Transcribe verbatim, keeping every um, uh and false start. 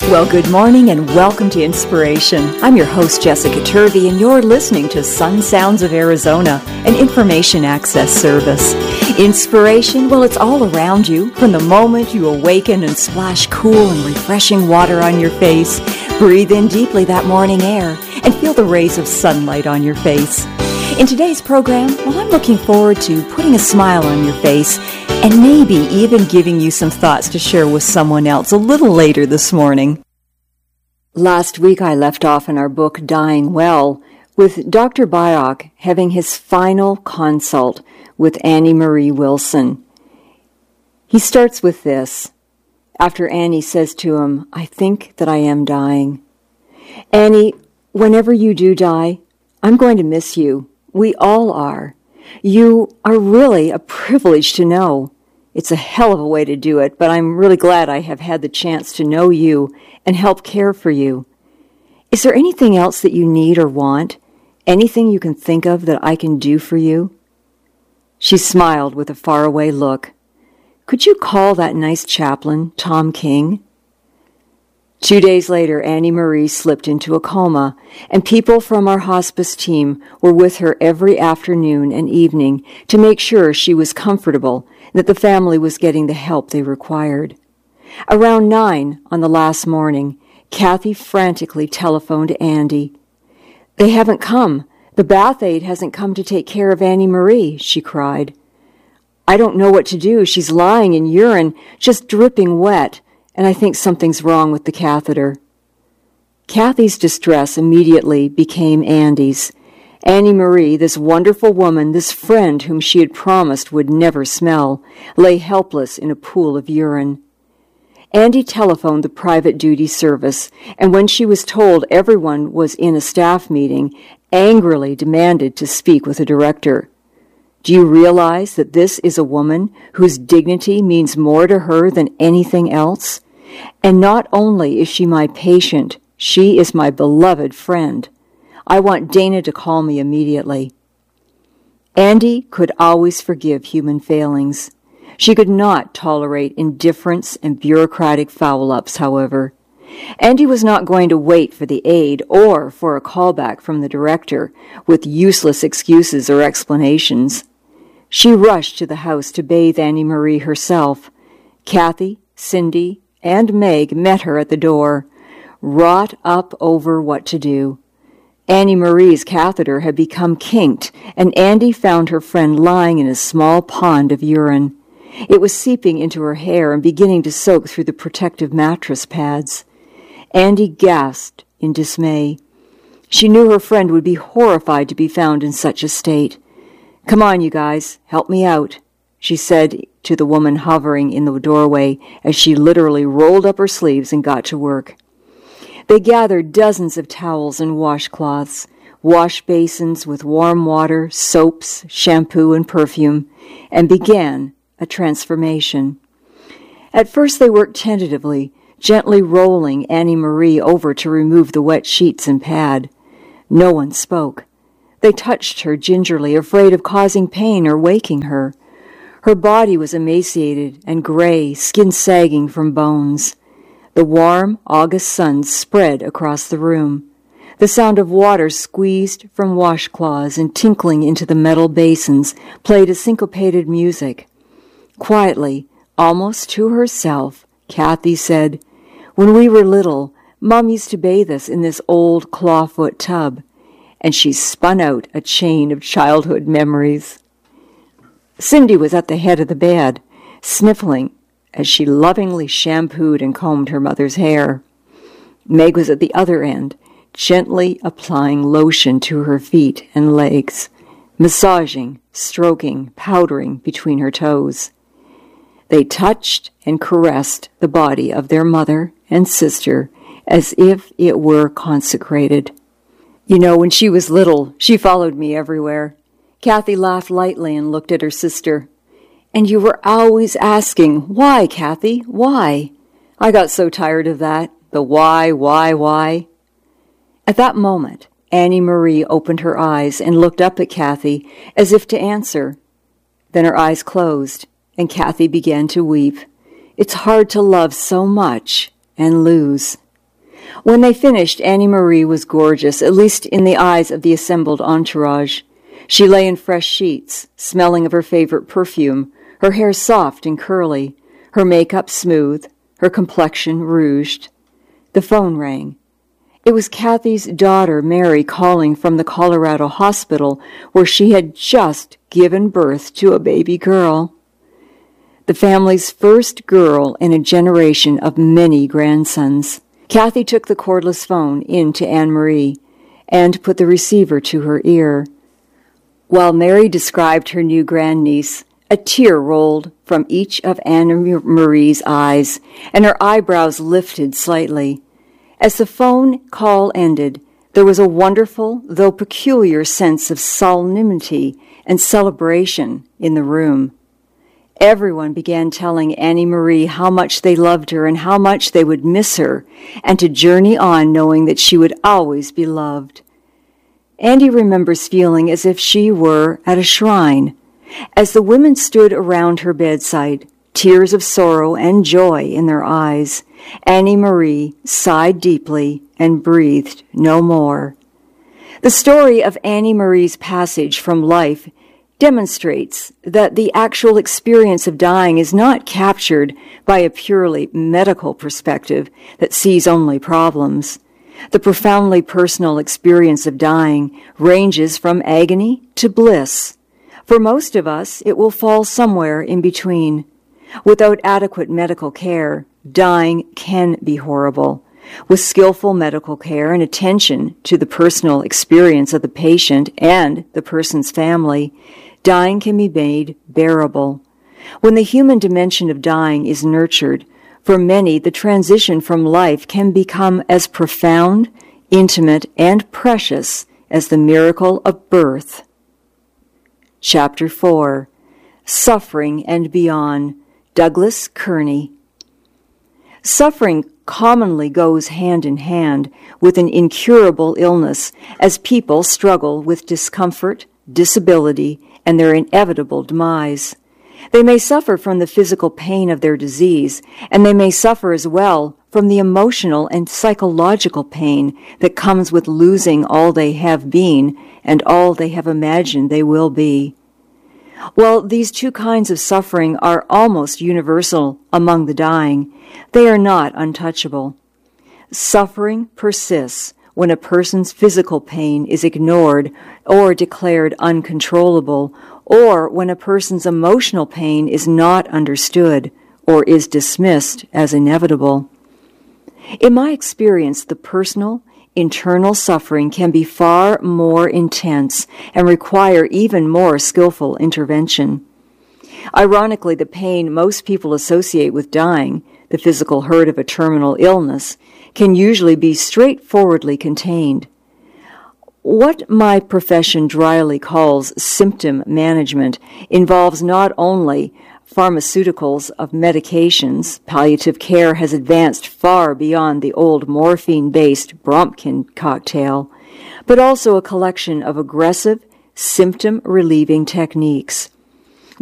Well, good morning and welcome to Inspiration. I'm your host, Jessica Turvey, and you're listening to Sun Sounds of Arizona, an information access service. Inspiration, well, it's all around you. From the moment you awaken and splash cool and refreshing water on your face, breathe in deeply that morning air, and feel the rays of sunlight on your face. In today's program, well, I'm looking forward to putting a smile on your face and maybe even giving you some thoughts to share with someone else a little later this morning. Last week I left off in our book Dying Well with Doctor Byock having his final consult with Annie Marie Wilson. He starts with this, after Annie says to him, "I think that I am dying. Annie, whenever you do die, I'm going to miss you. We all are. You are really a privilege to know. It's a hell of a way to do it, but I'm really glad I have had the chance to know you and help care for you. Is there anything else that you need or want? Anything you can think of that I can do for you?" She smiled with a faraway look. "Could you call that nice chaplain, Tom King?" Two days later, Annie Marie slipped into a coma, and people from our hospice team were with her every afternoon and evening to make sure she was comfortable and that the family was getting the help they required. Around nine on the last morning, Kathy frantically telephoned Andy. "They haven't come. The bath aide hasn't come to take care of Annie Marie," she cried. "I don't know what to do. She's lying in urine, just dripping wet, and I think something's wrong with the catheter." Kathy's distress immediately became Andy's. Annie Marie, this wonderful woman, this friend whom she had promised would never smell, lay helpless in a pool of urine. Andy telephoned the private duty service, and when she was told everyone was in a staff meeting, angrily demanded to speak with a director. "Do you realize that this is a woman whose dignity means more to her than anything else? And not only is she my patient, she is my beloved friend. I want Dana to call me immediately." Andy could always forgive human failings. She could not tolerate indifference and bureaucratic foul-ups, however. Andy was not going to wait for the aide or for a callback from the director with useless excuses or explanations. She rushed to the house to bathe Annie Marie herself. Kathy, Cindy, and Meg met her at the door, wrought up over what to do. Annie Marie's catheter had become kinked, and Andy found her friend lying in a small pond of urine. It was seeping into her hair and beginning to soak through the protective mattress pads. Andy gasped in dismay. She knew her friend would be horrified to be found in such a state. "Come on, you guys, help me out," she said to the woman hovering in the doorway as she literally rolled up her sleeves and got to work. They gathered dozens of towels and washcloths, wash basins with warm water, soaps, shampoo, and perfume, and began a transformation. At first they worked tentatively, gently rolling Annie Marie over to remove the wet sheets and pad. No one spoke. They touched her gingerly, afraid of causing pain or waking her. Her body was emaciated and gray, skin sagging from bones. The warm August sun spread across the room. The sound of water squeezed from washcloths and tinkling into the metal basins played a syncopated music. Quietly, almost to herself, Kathy said, "When we were little, Mom used to bathe us in this old clawfoot tub," and she spun out a chain of childhood memories. Cindy was at the head of the bed, sniffling as she lovingly shampooed and combed her mother's hair. Meg was at the other end, gently applying lotion to her feet and legs, massaging, stroking, powdering between her toes. They touched and caressed the body of their mother and sister as if it were consecrated. "You know, when she was little, she followed me everywhere." Kathy laughed lightly and looked at her sister. "And you were always asking, 'Why, Kathy, why?' I got so tired of that, the why, why, why." At that moment, Annie Marie opened her eyes and looked up at Kathy as if to answer. Then her eyes closed, and Kathy began to weep. It's hard to love so much and lose. When they finished, Annie Marie was gorgeous, at least in the eyes of the assembled entourage. She lay in fresh sheets, smelling of her favorite perfume, her hair soft and curly, her makeup smooth, her complexion rouged. The phone rang. It was Kathy's daughter, Mary, calling from the Colorado hospital where she had just given birth to a baby girl. The family's first girl in a generation of many grandsons. Kathy took the cordless phone in to Anne-Marie and put the receiver to her ear. While Mary described her new grandniece, a tear rolled from each of Anne-Marie's eyes, and her eyebrows lifted slightly. As the phone call ended, there was a wonderful, though peculiar sense of solemnity and celebration in the room. Everyone began telling Annie Marie how much they loved her and how much they would miss her, and to journey on knowing that she would always be loved. Andy remembers feeling as if she were at a shrine. As the women stood around her bedside, tears of sorrow and joy in their eyes, Annie Marie sighed deeply and breathed no more. The story of Annie Marie's passage from life demonstrates that the actual experience of dying is not captured by a purely medical perspective that sees only problems. The profoundly personal experience of dying ranges from agony to bliss. For most of us, it will fall somewhere in between. Without adequate medical care, dying can be horrible. With skillful medical care and attention to the personal experience of the patient and the person's family, dying can be made bearable. When the human dimension of dying is nurtured, for many, the transition from life can become as profound, intimate, and precious as the miracle of birth. Chapter four. Suffering and Beyond. Douglas Kearney. Suffering commonly goes hand in hand with an incurable illness as people struggle with discomfort, disability, and their inevitable demise. They may suffer from the physical pain of their disease, and they may suffer as well from the emotional and psychological pain that comes with losing all they have been and all they have imagined they will be. While these two kinds of suffering are almost universal among the dying, they are not untouchable. Suffering persists when a person's physical pain is ignored or declared uncontrollable, or when a person's emotional pain is not understood or is dismissed as inevitable. In my experience, the personal, internal suffering can be far more intense and require even more skillful intervention. Ironically, the pain most people associate with dying, the physical hurt of a terminal illness, can usually be straightforwardly contained. What my profession dryly calls symptom management involves not only pharmaceuticals of medications. Palliative care has advanced far beyond the old morphine-based Brompkin cocktail, but also a collection of aggressive, symptom-relieving techniques.